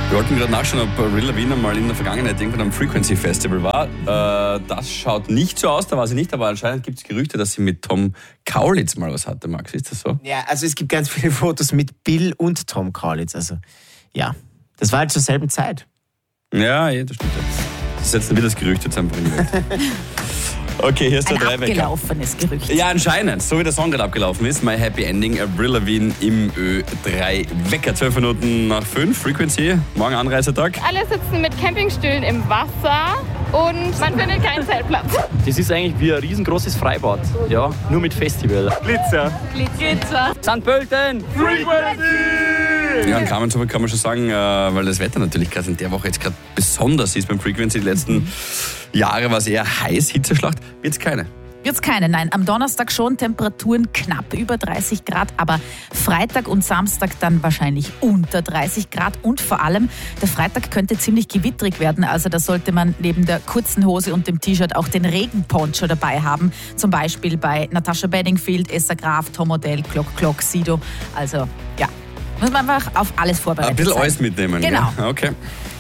Wir wollten gerade nachschauen, ob Avril Lavigne mal in der Vergangenheit irgendwann am Frequency Festival war. Das schaut nicht so aus, da war sie nicht, aber anscheinend gibt es Gerüchte, dass sie mit Tom Kaulitz mal was hatte, Max. Ist das so? Ja, also es gibt ganz viele Fotos mit Bill und Tom Kaulitz. Also ja, das war halt zur selben Zeit. Ja, das stimmt. Das ist jetzt wieder das Gerücht zusammenbringen. Okay, hier ist der Ein Dreiwecker. abgelaufenes Gerücht. Ja, anscheinend. So wie der Song gerade abgelaufen ist. My Happy Ending, Avril Lavigne im Ö3-Wecker. 12 Minuten nach 5, Frequency. Morgen Anreisetag. Alle sitzen mit Campingstühlen im Wasser und man findet keinen Zeltplatz. Das ist eigentlich wie ein riesengroßes Freibad. Ja, nur mit Festival. Glitzer. St. Pölten. Ja, und kann man schon sagen, weil das Wetter natürlich gerade in der Woche jetzt gerade besonders ist beim Frequency. Die letzten Jahre war es eher heiß, Hitzeschlacht. Wird's keine. Wird's keine, nein. Am Donnerstag schon Temperaturen knapp über 30 Grad, aber Freitag und Samstag dann wahrscheinlich unter 30 Grad und vor allem der Freitag könnte ziemlich gewittrig werden, also da sollte man neben der kurzen Hose und dem T-Shirt auch den Regenponcho dabei haben, zum Beispiel bei Natasha Bedingfield, Esther Graf, Tom Odell, Glock, Sido, also ja, muss man einfach auf alles vorbereitet Ein bisschen sein. alles mitnehmen. Genau. Gell? Okay.